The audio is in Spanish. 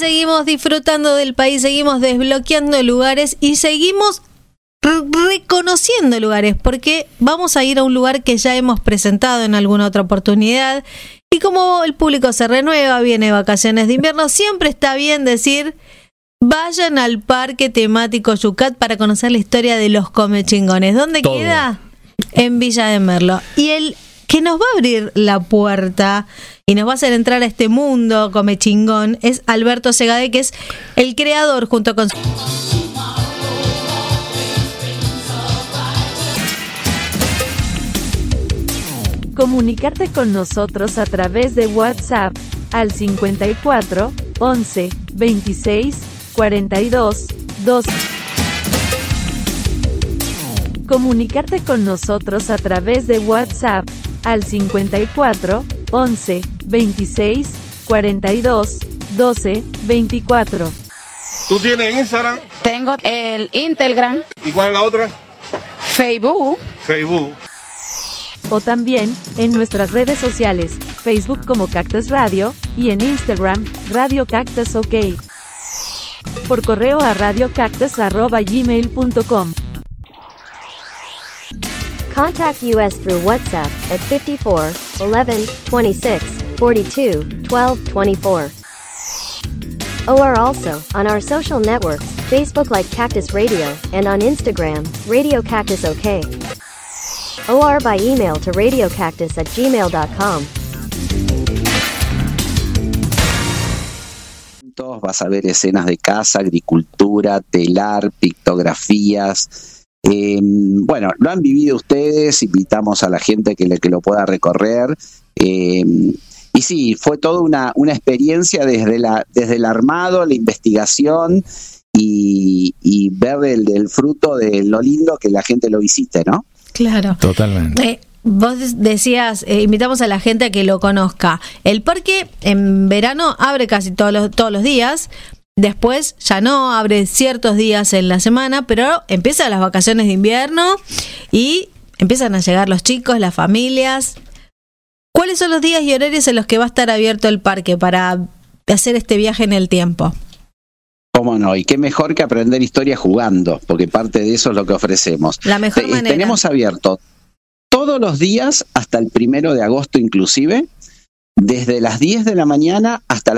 seguimos disfrutando del país, seguimos desbloqueando lugares y seguimos reconociendo lugares, porque vamos a ir a un lugar que ya hemos presentado en alguna otra oportunidad, y como el público se renueva, viene vacaciones de invierno, siempre está bien decir: vayan al parque temático Yucat para conocer la historia de los Comechingones. ¿Dónde Todo. queda? En Villa de Merlo. Y el que nos va a abrir la puerta y nos va a hacer entrar a este mundo comechingón es Alberto Segade, que es el creador junto con... Comunicarte con nosotros a través de WhatsApp al 54 11 26 42 2. Comunicarte con nosotros a través de WhatsApp al 54 11 26 42 12 24. ¿Tú tienes Instagram? Tengo el Instagram, ¿Y cuál es la otra? Facebook. Facebook. O también en nuestras redes sociales, Facebook como Cactus Radio y en Instagram, Radio Cactus OK. Por correo a radiocactus@gmail.com. Contact us through WhatsApp at 54 11 26 42 12 24. Or also on our social networks, Facebook like Cactus Radio and on Instagram, Radio Cactus OK. Or by email to radiocactus@gmail.com. Vas a ver escenas de casa, agricultura, telar, pictografías. Bueno, lo han vivido ustedes, invitamos a la gente que lo pueda recorrer. Y sí, fue toda una experiencia desde el armado, la investigación y ver el fruto de lo lindo que la gente lo visite, ¿no? Claro. Totalmente. Vos decías, invitamos a la gente a que lo conozca. El parque en verano abre casi todos los días. Después ya no, abre ciertos días en la semana, pero empiezan las vacaciones de invierno y empiezan a llegar los chicos, las familias. ¿Cuáles son los días y horarios en los que va a estar abierto el parque para hacer este viaje en el tiempo? ¿Cómo no? Y qué mejor que aprender historia jugando, porque parte de eso es lo que ofrecemos. La mejor manera. Tenemos abierto todos los días hasta el 1 de agosto inclusive, desde las 10 de la mañana hasta